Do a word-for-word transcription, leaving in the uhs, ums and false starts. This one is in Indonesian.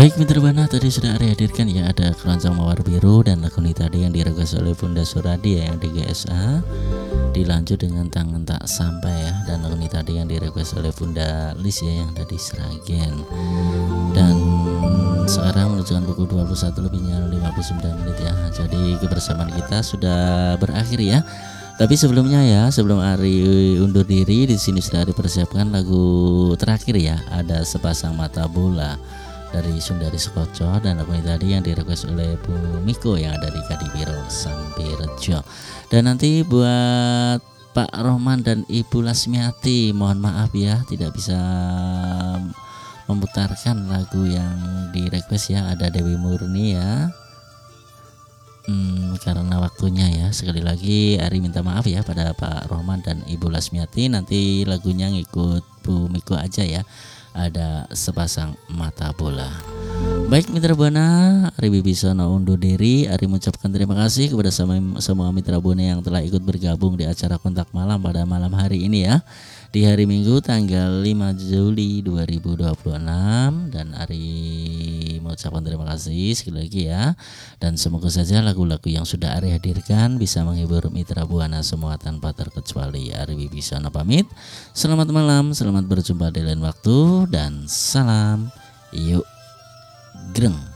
Baik Mitra Buana, tadi sudah Ari hadirkan ya, ada Keroncong Mawar Biru dan lagu ini tadi yang direquest oleh Bunda Suradi ya, yang di G S A. Dilanjut dengan Tangan Tak Sampai ya, dan lagu ini tadi yang direquest oleh Bunda Lis ya, yang ada di Sragen. Dan sekarang menunjukkan pukul dua puluh satu lebihnya lima puluh sembilan menit ya. Jadi kebersamaan kita sudah berakhir ya. Tapi sebelumnya ya, sebelum Ari undur diri, di sini sudah dipersiapkan lagu terakhir ya, ada Sepasang Mata Bola dari Sundari Sekoco, dan lagu ini tadi yang direquest oleh Bu Miko yang ada di Kadipiro Sampirjo. Dan nanti buat Pak Rohman dan Ibu Lasmiati, mohon maaf ya tidak bisa memutarkan lagu yang direquest ya, ada Dewi Murni ya. Hmm, karena waktunya ya, sekali lagi Ari minta maaf ya pada Pak Rohman dan Ibu Lasmiati. Nanti lagunya ngikut Bu Miko aja ya, ada Sepasang Mata Bola. Baik Mitra Buana, Ari Wibisono undur diri. Ari mengucapkan terima kasih kepada semua, semua Mitra Buana yang telah ikut bergabung di acara Kontak Malam pada malam hari ini ya, di hari Minggu tanggal lima Juli dua ribu dua puluh enam. Dan Ari mengucapkan terima kasih sekali lagi ya, dan semoga saja lagu-lagu yang sudah Ari hadirkan bisa menghibur Mitra Buana semua tanpa terkecuali. Ari Wibisono pamit, selamat malam, selamat berjumpa di lain waktu, dan salam yuk greng.